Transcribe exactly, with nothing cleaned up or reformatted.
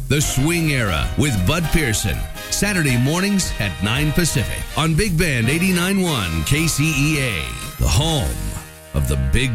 The Swing Era with Bud Pearson. Saturday mornings at nine Pacific on Big Band eighty-nine point one K C E A, the home of the Big